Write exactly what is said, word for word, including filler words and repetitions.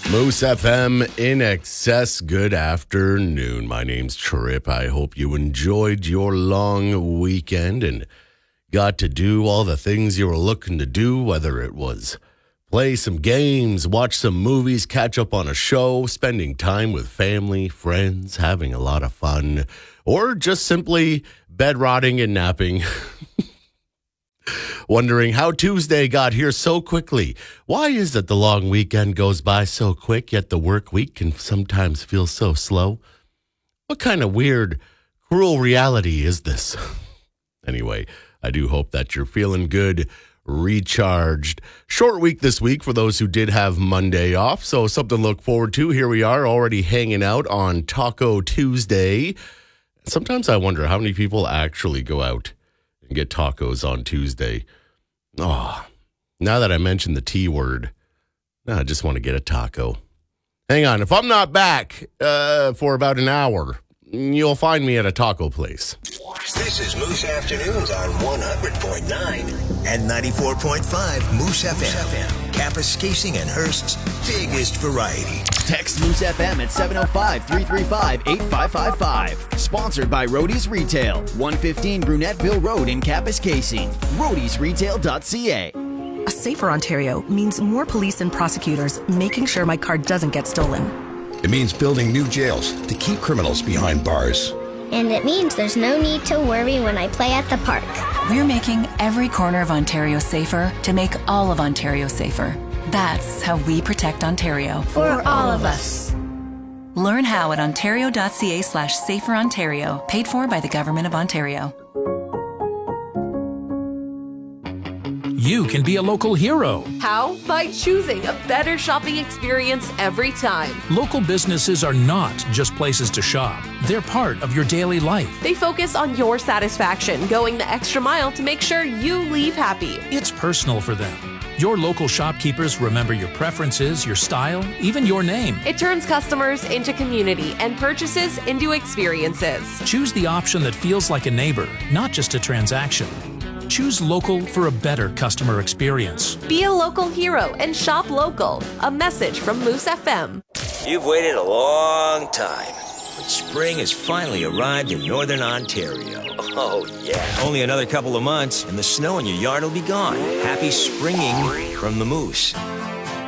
Moose F M in excess. Good afternoon. My name's Trip. I hope you enjoyed your long weekend and got to do all the things you were looking to do, whether it was play some games, watch some movies, catch up on a show, spending time with family, friends, having a lot of fun, or just simply bed rotting and napping. Wondering how Tuesday got here so quickly. Why is it the long weekend goes by so quick, yet the work week can sometimes feel so slow? What kind of weird, cruel reality is this? Anyway, I do hope that you're feeling good, recharged. Short week this week for those who did have Monday off, so something to look forward to. Here we are already hanging out on Taco Tuesday. Sometimes I wonder how many people actually go out and get tacos on Tuesday. Oh, now that I mentioned the T word, I just want to get a taco. Hang on, if I'm not back uh, for about an hour, you'll find me at a taco place. This is Moose Afternoons on one hundred point nine and ninety-four point five Moose F M. Kapuskasing and Hearst's biggest variety. Text Moose F M at seven oh five, three three five, eight five five five. Sponsored by Roadies Retail, one fifteen Brunetteville Road in Kapuskasing. roadies retail dot c a. A safer Ontario means more police and prosecutors making sure my car doesn't get stolen. It means building new jails to keep criminals behind bars. And it means there's no need to worry when I play at the park. We're making every corner of Ontario safer to make all of Ontario safer. That's how we protect Ontario. For all of us. Learn how at ontario.ca slash safer Ontario. Paid for by the Government of Ontario. You can be a local hero. How? By choosing a better shopping experience every time. Local businesses are not just places to shop. They're part of your daily life. They focus on your satisfaction, going the extra mile to make sure you leave happy. It's personal for them. Your local shopkeepers remember your preferences, your style, even your name. It turns customers into community and purchases into experiences. Choose the option that feels like a neighbor, not just a transaction. Choose local for a better customer experience. Be a local hero and shop local. A message from Moose F M. You've waited a long time, but spring has finally arrived in Northern Ontario. Oh, yeah. Only another couple of months, and the snow in your yard will be gone. Happy springing from the Moose.